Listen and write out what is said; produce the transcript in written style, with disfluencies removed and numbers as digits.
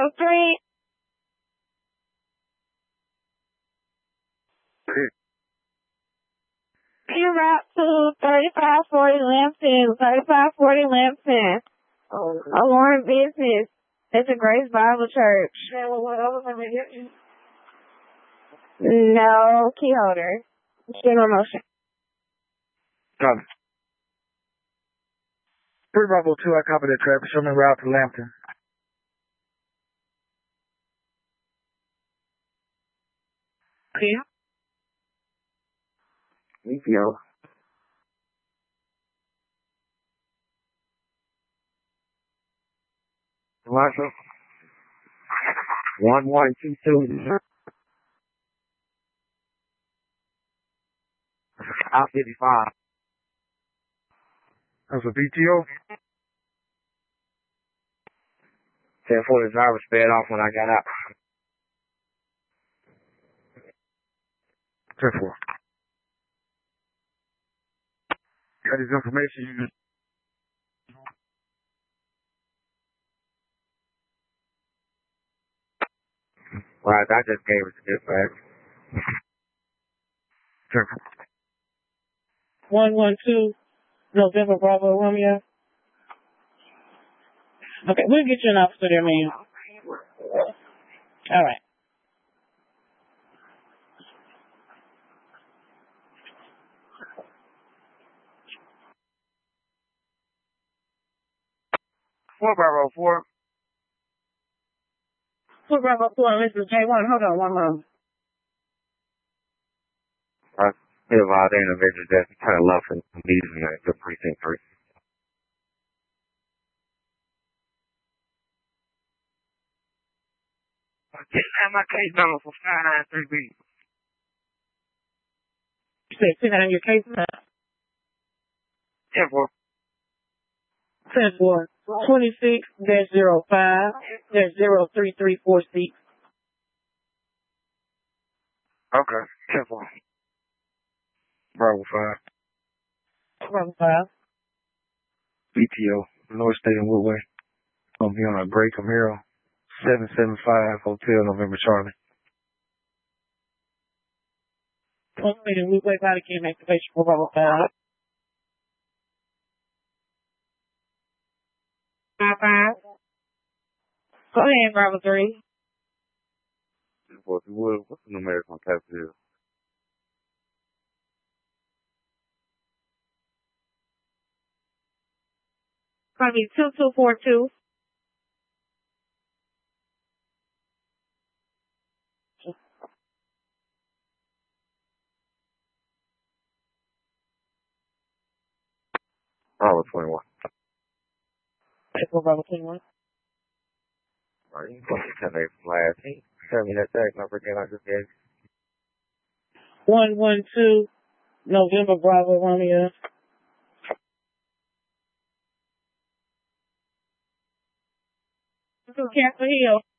Bravo 3. You route to 3540 Lampton, 3540 Lampton. Alarm business. It's a Grace Bible Church. No, key holder. General motion. Copy. 3 Bravo 2, I copy the traffic. Show me route to Lampton. Clear. EPO. Marshall. 1122. Out 55. That's a BTO. 1040 driver sped off when I got out. 10-4. Got his information. Right, I just gave it to dispatch. 112, November Bravo Romeo. Okay, we'll get you an officer there, man. All right. Four Bravo 4. 4 Bravo 4, this is J1. Hold on one moment. I feel a lot of individuals that kind of love from using the precinct 3. I didn't have my case number for 593B. You said, see that in your case now? 10-4. 10-4. 26-05-03346. Okay. 10-4. Bravo 5. Bravo 5. BTO. North State and Woodway. Gonna be on a Gray Camaro. 775 Hotel November Charlie. 1 minute, we wait body cam activation for Bravo 5. 5-5. Go ahead, Bravo 3. If you would, what's the numeric on tap here? Gonna be 2242. Bravo 21. Bravo 21. Alright, you can 10 last. Send me that tag number again. I just gave 112, November Bravo Romeo. Castle Hill.